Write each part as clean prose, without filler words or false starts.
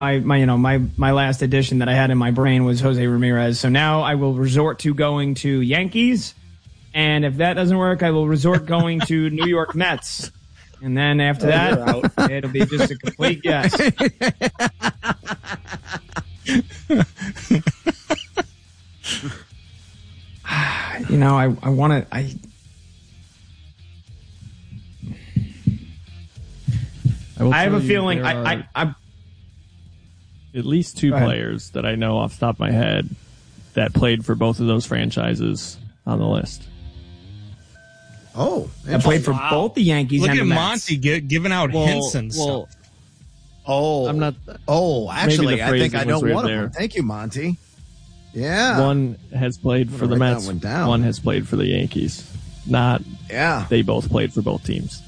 my last addition that I had in my brain was Jose Ramirez. So now I will resort to going to Yankees, and if that doesn't work, I will resort going to New York Mets. And then after that, it'll be just a complete guess. I want to. I have a feeling. I'm at least two players that I know off the top of my head that played for both of those franchises on the list. Oh, I played for both the Yankees and the Mets. Monty giving out hints and stuff. I'm not. Actually, I think I know one of them. Thank you, Monty. Yeah. One has played for the Mets. One has played for the Yankees. They both played for both teams.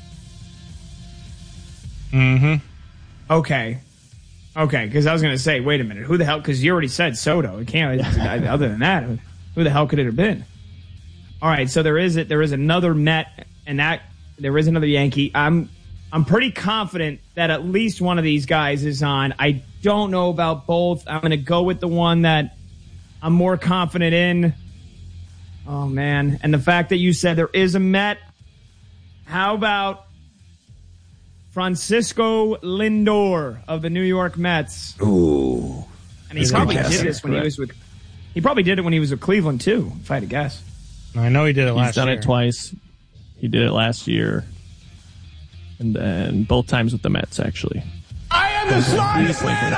Mm-hmm. Okay, because I was going to say, wait a minute, who the hell? Because you already said Soto. It can't. Other than that, who the hell could it have been? All right, so there is another Met, and there is another Yankee. I'm pretty confident that at least one of these guys is on. I don't know about both. I'm going to go with the one that I'm more confident in. Oh man, and the fact that you said there is a Met. How about Francisco Lindor of the New York Mets? Ooh, and he probably did this when he was with. He probably did it when he was with Cleveland too, if I had to guess. I know he did it last year. He's done it twice. He did it last year. And then both times with the Mets, actually. I am the smartest man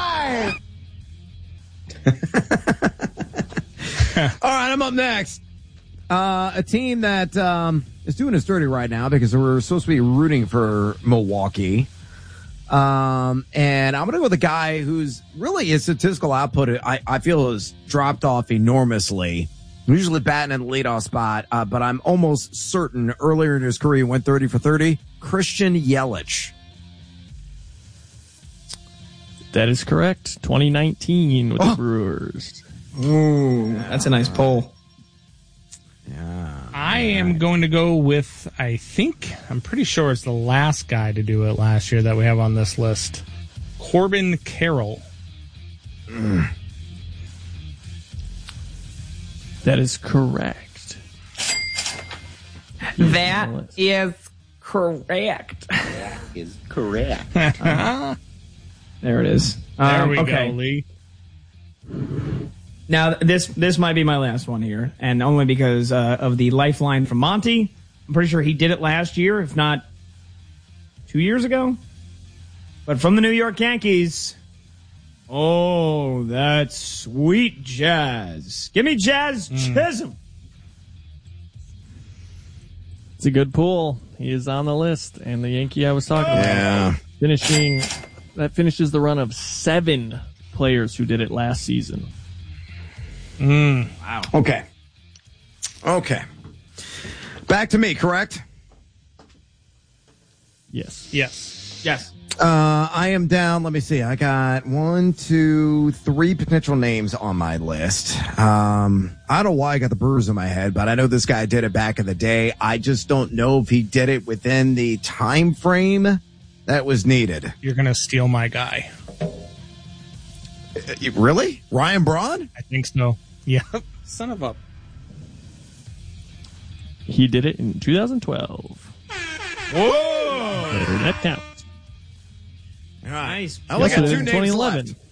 alive! All right, I'm up next. A team that is doing us dirty right now because we're supposed to be rooting for Milwaukee. And I'm going to go with a guy who's really his statistical output, I feel, has dropped off enormously. Usually batting in the leadoff spot, but I'm almost certain earlier in his career he went 30 for 30. Christian Yelich. That is correct. 2019 with the Brewers. Ooh, that's a nice poll. Yeah. I am going to go with, I'm pretty sure it's the last guy to do it last year that we have on this list. Corbin Carroll. That is correct. That is correct. There it is. There we go, Lee. Now, this might be my last one here, and only because of the lifeline from Monty. I'm pretty sure he did it last year, if not 2 years ago. But from the New York Yankees, that's sweet Jazz. Give me Jazz Chisholm. It's a good pool. He is on the list, and the Yankee I was talking about finishes the run of 7 players who did it last season. Wow. Okay. Back to me, correct? Yes. I am down. Let me see. I got 1, 2, 3 potential names on my list. I don't know why I got the Brewers in my head, but I know this guy did it back in the day. I just don't know if he did it within the time frame that was needed. You're going to steal my guy. Really? Ryan Braun? I think so. Yeah. Son of a... He did it in 2012. Whoa! That counts. Nice. I only got 2 names 2011. left.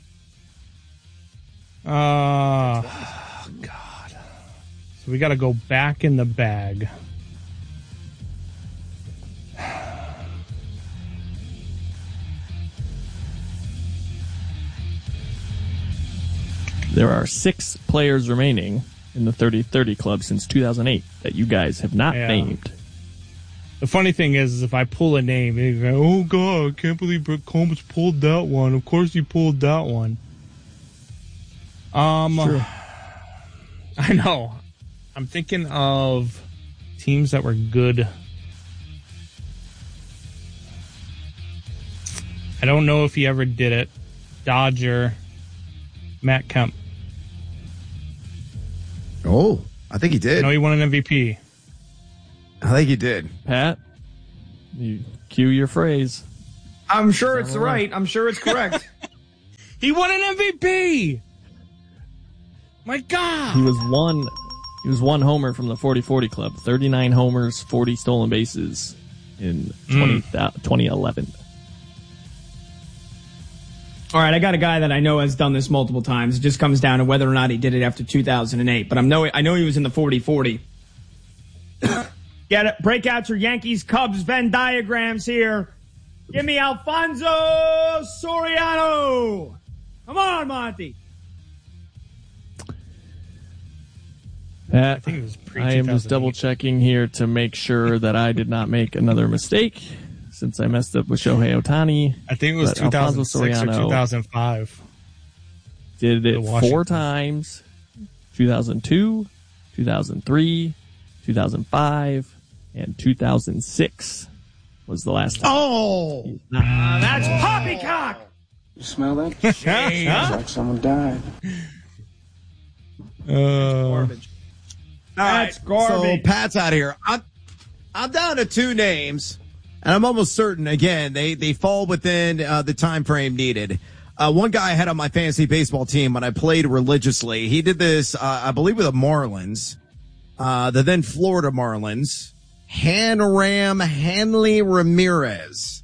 God. So we got to go back in the bag. There are 6 players remaining in the 30-30 club since 2008 that you guys have not named. The funny thing is if I pull a name, you go, oh, God, I can't believe Brett Combs pulled that one. Of course he pulled that one. Sure. I know. I'm thinking of teams that were good. I don't know if he ever did it. Dodger, Matt Kemp. Oh, I think he did. I know he won an MVP. I think he did. Pat, you cue your phrase. I'm sure it's right. I'm sure it's correct. He won an MVP. My God. He was one homer from the 40-40 club. 39 homers, 40 stolen bases in 2011. All right, I got a guy that I know has done this multiple times. It just comes down to whether or not he did it after 2008. But I know he was in the 40-40. Get it? Breakouts or Yankees, Cubs, Venn diagrams here. Give me Alfonso Soriano. Come on, Monty. I think it was I am just double checking here to make sure that I did not make another mistake since I messed up with Shohei Ohtani. I think it was 2006 or 2005. Did it 4 times. 2002, 2003, 2005, and 2006 was the last time. Oh! That's poppycock! You smell that? It's like someone died. Garbage. That's garbage. So Pat's out of here. I'm down to 2 names, and I'm almost certain, again, they fall within the time frame needed. One guy I had on my fantasy baseball team when I played religiously. He did this, I believe, with the Marlins, the then Florida Marlins. Hanley Ramirez.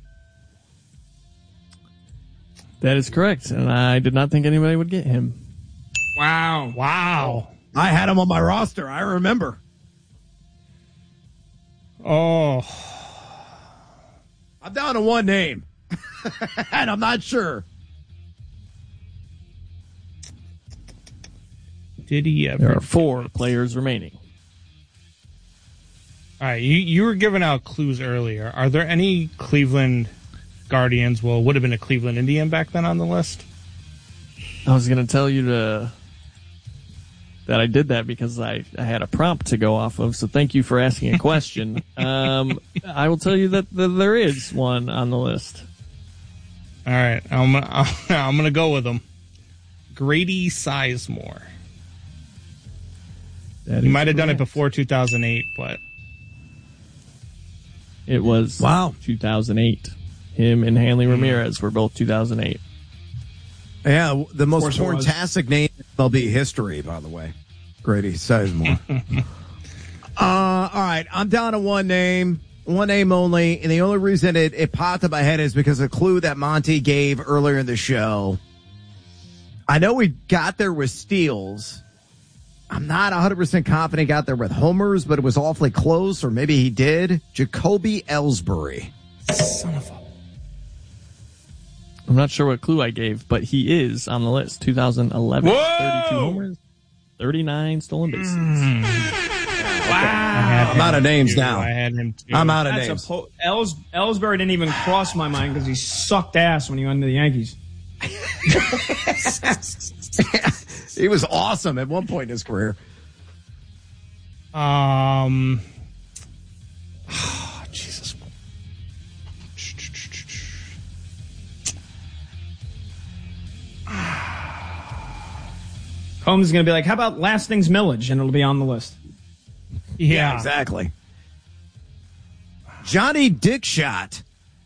That is correct, and I did not think anybody would get him. Wow. I had him on my roster. I remember. Oh. I'm down to 1 name, and I'm not sure. Did he ever? There are 4 players remaining. All right, you were giving out clues earlier. Are there any Cleveland Guardians, would have been a Cleveland Indian back then on the list? I was going to tell you that I did that because I had a prompt to go off of, so thank you for asking a question. I will tell you that there is one on the list. All right, I'm gonna go with him. Grady Sizemore. He might have done it before 2008, but it was 2008. Him and Hanley Ramirez were both 2008. Yeah, the most fantastic name in MLB history, by the way. Grady Sizemore. All right, I'm down to 1 name. 1 name only, and the only reason it popped in my head is because of a clue that Monty gave earlier in the show. I know we got there with steals. I'm not 100% confident he got there with homers, but it was awfully close, or maybe he did. Jacoby Ellsbury. Son of a... I'm not sure what clue I gave, but he is on the list. 2011. Whoa! 32 homers, 39 stolen bases. Wow. I'm out of names now. I had him too. I'm out of names. Ellsbury didn't even cross my mind because he sucked ass when he went to the Yankees. He was awesome at one point in his career. Jesus. Combs is going to be like, how about Last Things Millage? And it'll be on the list. Yeah, exactly. Johnny Dickshot.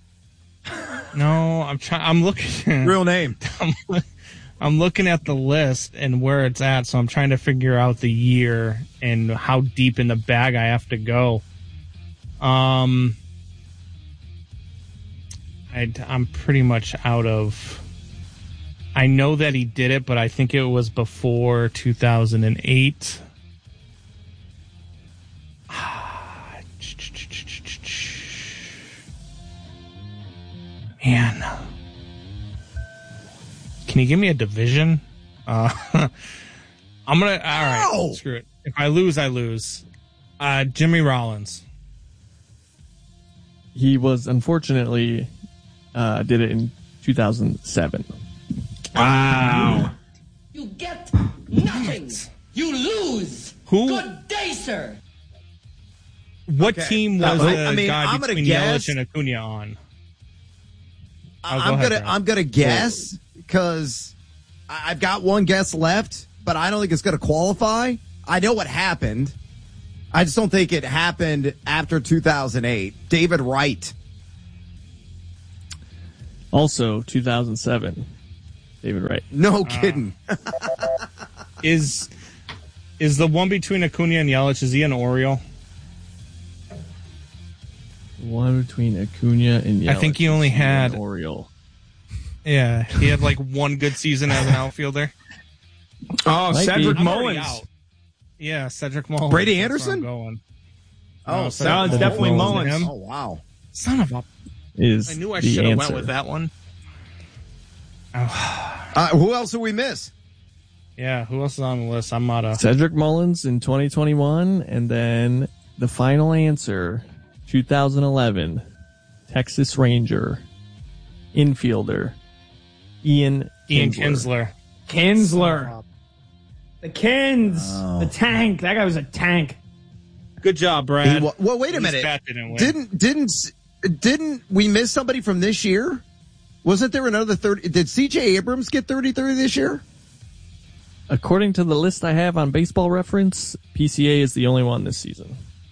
No, I'm looking. Real name. I'm looking at the list and where it's at, so I'm trying to figure out the year and how deep in the bag I have to go. I'm pretty much out of. I know that he did it, but I think it was before 2008. Man. Can you give me a division? I'm gonna. All right, screw it. If I lose, I lose. Jimmy Rollins. He was unfortunately did it in 2007. Wow. You get nothing. You lose. Who? Good day, sir. What team was the guy I'm between Yelich and Acuna on? I'm gonna guess because I've got 1 guess left, but I don't think it's gonna qualify. I know what happened. I just don't think it happened after 2008. David Wright. Also 2007. David Wright. No kidding. Is the one between Acuna and Yelich, is he an Oriole? One between Acuna and Yelich. I think he only had an Oriole. Yeah, he had like one good season as an outfielder. Oh, Might Cedric be. Mullins. Yeah, Cedric Mullins. Brady That's where Anderson? I'm going. Oh, No, it's definitely Mullins. Him. Oh, wow. Son of a... Is I knew I the should have answer. went with that one. Who else did we miss? Yeah, who else is on the list? I'm out of... Cedric Mullins in 2021, and then the final answer, 2011, Texas Ranger, infielder, Ian Kinsler. Kinsler. The Kins. The tank. That guy was a tank. Good job, Brad. Well, wait a At least minute. Pat didn't win. Didn't we miss somebody from this year? Wasn't there another 30? Did C.J. Abrams get 30-30 this year? According to the list I have on Baseball Reference, PCA is the only one this season.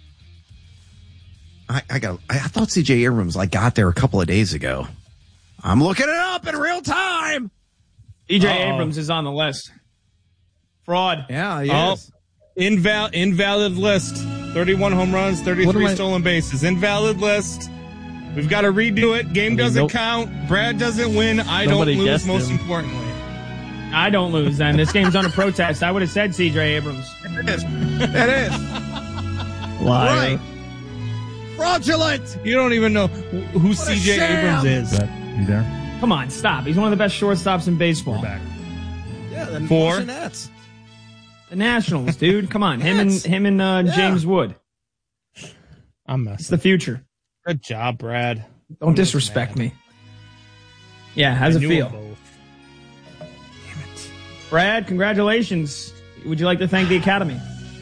I thought C.J. Abrams got there a couple of days ago. I'm looking it up in real time. E.J. Abrams is on the list. Fraud. Yeah, he is. Invalid list. 31 home runs, 33 stolen bases. Invalid list. We've got to redo it. Game doesn't count. Brad doesn't win. I don't Nobody lose, guessed most him. importantly. I don't lose then. This game's under protest. I would have said C.J. Abrams. It is. Liar. Right. Fraudulent. You don't even know who C.J. sham. Abrams is. You there? Come on, stop. He's one of the best shortstops in baseball. We're back. Yeah, then Four. Boston Nats. The Nationals, dude. Come on. Him and James Wood. I'm It's messing. the future. Good job, Brad. Don't disrespect me. Yeah, how's I it knew feel? them both. Damn it. Brad, congratulations. Would you like to thank the Academy?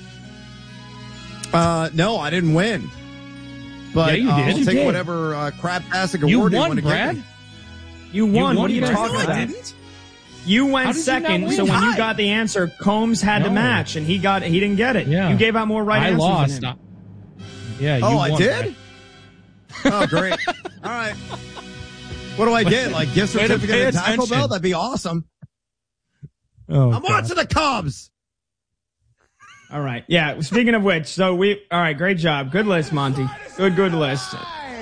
No, I didn't win. But Yeah, you did. I'll You take did. whatever craptastic You award won, want to Brad. give me. You won. won, What are you Brad. talking No, I about? didn't. You How went did you not second, win? so when you Hi. got the answer, Combs had to No. match, and he didn't get it. Yeah. You gave out more right I answers lost. than him. Yeah, you Oh, won, I did? Brad. Oh, great. All right. What do I get? Gift Way to certificate pay at Taco attention. Bell? That'd be awesome. Oh, I'm watching the Cubs. All right. Yeah. Speaking of which, all right. Great job. Good list, Monty. Good list.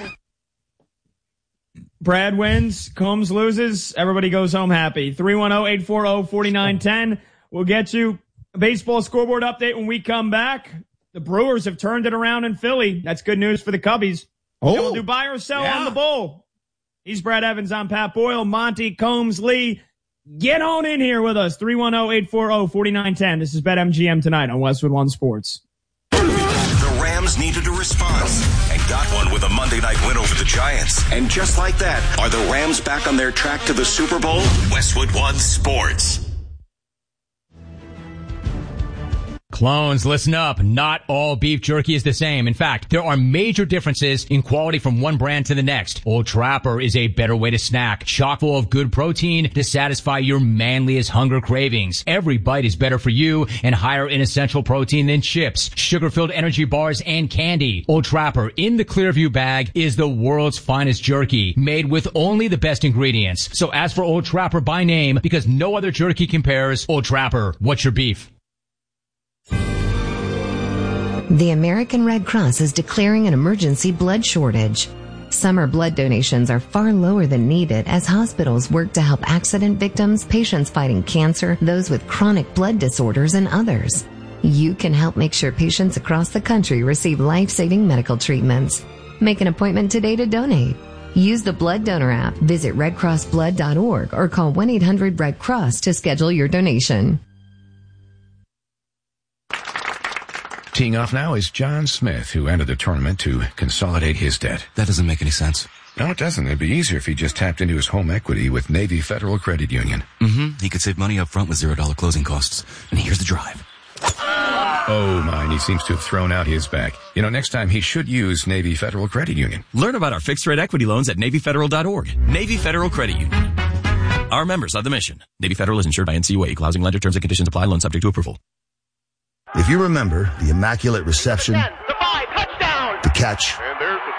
Brad wins. Combs loses. Everybody goes home happy. 310-840-4910. We'll get you a baseball scoreboard update when we come back. The Brewers have turned it around in Philly. That's good news for the Cubbies. Oh, We'll do buy or sell yeah. on the Bull. He's Brad Evans. I'm Pat Boyle. Monty, Combs, Lee. Get on in here with us. 310-840-4910. This is BetMGM tonight on Westwood One Sports. The Rams needed a response and got one with a Monday night win over the Giants. And just like that, are the Rams back on their track to the Super Bowl? Westwood One Sports. Clones, listen up. Not all beef jerky is the same. In fact, there are major differences in quality from one brand to the next. Old Trapper is a better way to snack, chock full of good protein to satisfy your manliest hunger cravings. Every bite is better for you and higher in essential protein than chips, sugar-filled energy bars, and candy. Old Trapper in the Clearview bag is the world's finest jerky, made with only the best ingredients. So ask for Old Trapper by name because no other jerky compares. Old Trapper, what's your beef? The American Red Cross is declaring an emergency blood shortage. Summer blood donations are far lower than needed as hospitals work to help accident victims, patients fighting cancer, those with chronic blood disorders, and others. You can help make sure patients across the country receive life-saving medical treatments. Make an appointment today to donate. Use the Blood Donor app, visit redcrossblood.org, or call 1-800-RED-CROSS to schedule your donation. Teeing off now is John Smith, who entered the tournament to consolidate his debt. That doesn't make any sense. No, it doesn't. It'd be easier if he just tapped into his home equity with Navy Federal Credit Union. He could save money up front with $0 closing costs. And here's the drive. Oh, my, and he seems to have thrown out his back. Next time he should use Navy Federal Credit Union. Learn about our fixed-rate equity loans at NavyFederal.org. Navy Federal Credit Union. Our members of the mission. Navy Federal is insured by NCUA. Equal housing lender. Terms and conditions apply. Loan subject to approval. If you remember the Immaculate Reception, the catch,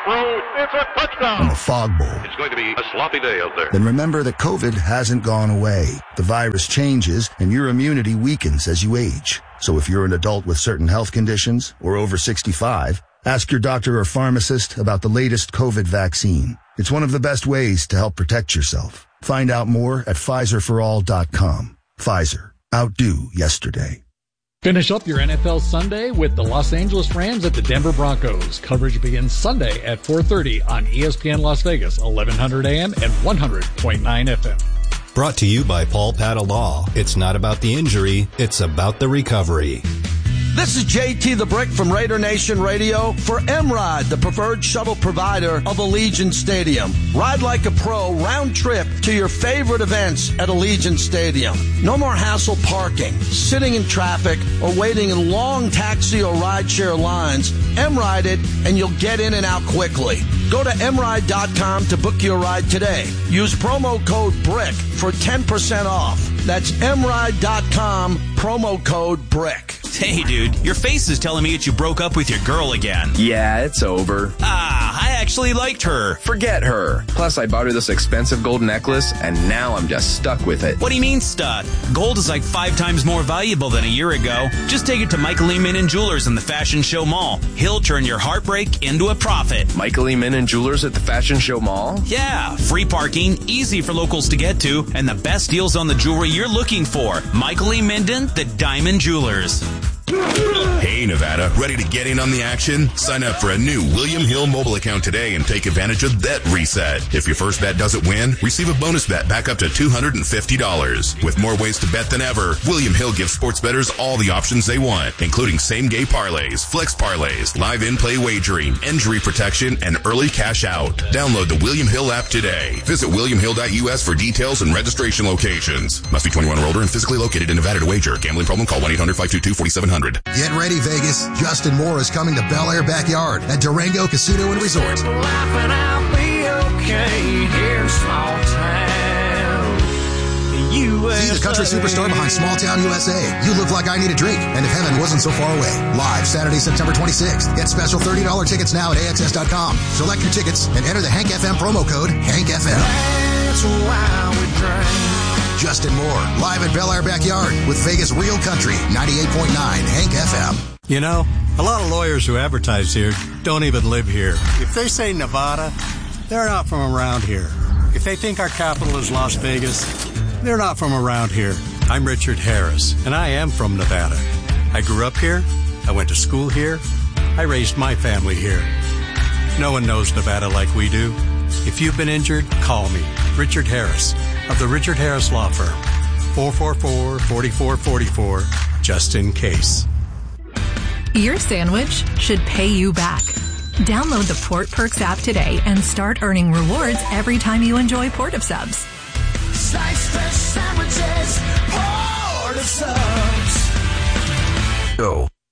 throw. It's a touchdown. On the Fog Bowl. It's going to be a sloppy day out there. Then remember that COVID hasn't gone away. The virus changes and your immunity weakens as you age. So if you're an adult with certain health conditions or over 65, ask your doctor or pharmacist about the latest COVID vaccine. It's one of the best ways to help protect yourself. Find out more at PfizerForAll.com. Pfizer. Outdo yesterday. Finish up your NFL Sunday with the Los Angeles Rams at the Denver Broncos. Coverage begins Sunday at 4:30 on ESPN Las Vegas, 1100 AM and 100.9 FM. Brought to you by Paul Patta Law. It's not about the injury, it's about the recovery. This is JT the Brick from Raider Nation Radio for M-Ride, the preferred shuttle provider of Allegiant Stadium. Ride like a pro, round trip to your favorite events at Allegiant Stadium. No more hassle parking, sitting in traffic, or waiting in long taxi or rideshare lines. M-Ride it, and you'll get in and out quickly. Go to mride.com to book your ride today. Use promo code BRICK for 10% off. That's mride.com, promo code BRICK. Hey, dude, your face is telling me that you broke up with your girl again. Yeah, it's over. I actually liked her. Forget her. Plus, I bought her this expensive gold necklace, and now I'm just stuck with it. What do you mean stuck? Gold is like 5 times more valuable than a year ago. Just take it to Michael E. Minnan Jewelers in the Fashion Show Mall. He'll turn your heartbreak into a profit. Michael E. Minnan Jewelers at the Fashion Show Mall? Yeah, free parking, easy for locals to get to, and the best deals on the jewelry you're looking for. Michael E. Minden, the Diamond Jewelers. Hey, Nevada, ready to get in on the action? Sign up for a new William Hill mobile account today and take advantage of Bet Reset. If your first bet doesn't win, receive a bonus bet back up to $250. With more ways to bet than ever, William Hill gives sports bettors all the options they want, including same-game parlays, flex parlays, live in-play wagering, injury protection, and early cash out. Download the William Hill app today. Visit williamhill.us for details and registration locations. Must be 21 or older and physically located in Nevada to wager. Gambling problem? Call 1-800-522-4700. Get ready, Vegas. Justin Moore is coming to Bel Air Backyard at Durango Casino and Resort. See the country superstar behind Small Town USA. You Look Like I Need a Drink, and If Heaven Wasn't So Far Away. Live Saturday, September 26th. Get special $30 tickets now at AXS.com. Select your tickets and enter the Hank FM promo code HankFM. That's why we drink. Justin Moore, live at Bel Air Backyard with Vegas Real Country, 98.9 Hank FM. You know, a lot of lawyers who advertise here don't even live here. If they say Nevada, they're not from around here. If they think our capital is Las Vegas, they're not from around here. I'm Richard Harris, and I am from Nevada. I grew up here. I went to school here. I raised my family here. No one knows Nevada like we do. If you've been injured, call me, Richard Harris, of the Richard Harris Law Firm. 444-4444, just in case. Your sandwich should pay you back. Download the Port Perks app today and start earning rewards every time you enjoy Port of Subs. Slice fresh sandwiches, Port of Subs. Go.